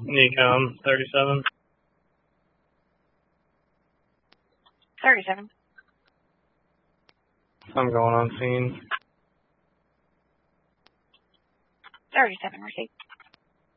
Nikon 37. 37. I'm going on scene. 37, received.